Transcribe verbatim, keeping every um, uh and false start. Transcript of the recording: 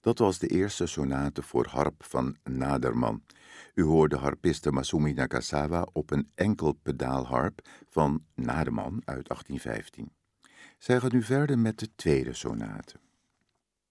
Dat was de eerste sonate voor harp van Naderman. U hoorde harpiste Masumi Nagasawa op een enkel pedaalharp van Naderman uit achttien vijftien. Zij gaat nu verder met de tweede sonate.